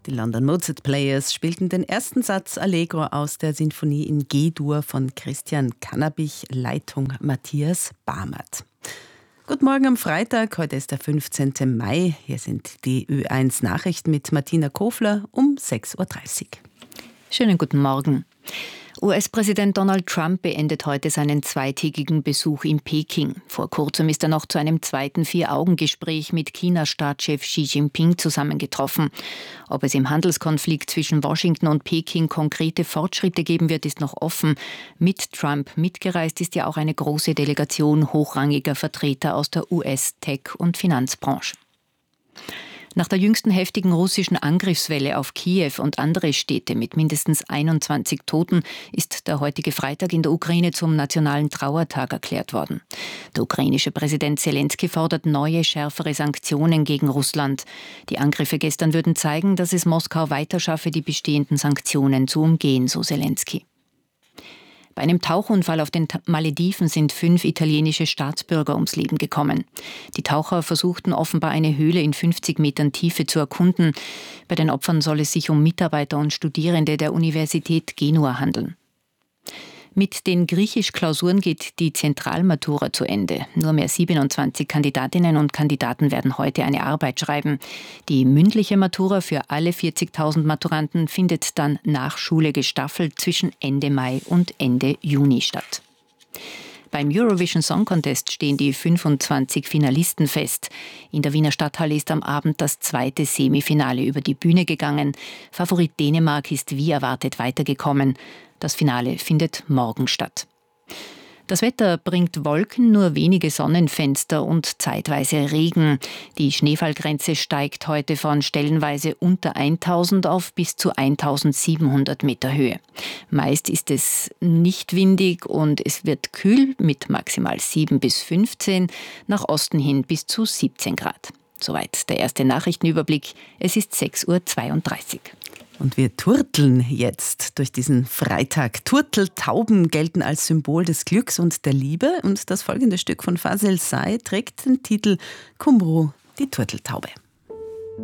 Die London Mozart Players spielten den ersten Satz Allegro aus der Sinfonie in G-Dur von Christian Cannabich, Leitung Matthias Barmert. Guten Morgen am Freitag, heute ist der 15. Mai. Hier sind die Ö1 Nachrichten mit Martina Kofler um 6.30 Uhr. Schönen guten Morgen. US-Präsident Donald Trump beendet heute seinen zweitägigen Besuch in Peking. Vor kurzem ist er noch zu einem zweiten Vier-Augen-Gespräch mit China-Staatschef Xi Jinping zusammengetroffen. Ob es im Handelskonflikt zwischen Washington und Peking konkrete Fortschritte geben wird, ist noch offen. Mit Trump mitgereist ist ja auch eine große Delegation hochrangiger Vertreter aus der US-Tech- und Finanzbranche. Nach der jüngsten heftigen russischen Angriffswelle auf Kiew und andere Städte mit mindestens 21 Toten ist der heutige Freitag in der Ukraine zum nationalen Trauertag erklärt worden. Der ukrainische Präsident Selenskyj fordert neue, schärfere Sanktionen gegen Russland. Die Angriffe gestern würden zeigen, dass es Moskau weiter schaffe, die bestehenden Sanktionen zu umgehen, so Selenskyj. Bei einem Tauchunfall auf den Malediven sind 5 italienische Staatsbürger ums Leben gekommen. Die Taucher versuchten offenbar eine Höhle in 50 Metern Tiefe zu erkunden. Bei den Opfern soll es sich um Mitarbeiter und Studierende der Universität Genua handeln. Mit den Griechisch-Klausuren geht die Zentralmatura zu Ende. Nur mehr 27 Kandidatinnen und Kandidaten werden heute eine Arbeit schreiben. Die mündliche Matura für alle 40.000 Maturanten findet dann nach Schule gestaffelt zwischen Ende Mai und Ende Juni statt. Beim Eurovision Song Contest stehen die 25 Finalisten fest. In der Wiener Stadthalle ist am Abend das zweite Semifinale über die Bühne gegangen. Favorit Dänemark ist wie erwartet weitergekommen. Das Finale findet morgen statt. Das Wetter bringt Wolken, nur wenige Sonnenfenster und zeitweise Regen. Die Schneefallgrenze steigt heute von stellenweise unter 1000 auf bis zu 1700 Meter Höhe. Meist ist es nicht windig und es wird kühl mit maximal 7 bis 15, nach Osten hin bis zu 17 Grad. Soweit der erste Nachrichtenüberblick. Es ist 6.32 Uhr. Und wir turteln jetzt durch diesen Freitag. Turteltauben gelten als Symbol des Glücks und der Liebe. Und das folgende Stück von Fazel Say trägt den Titel Kumru, die Turteltaube.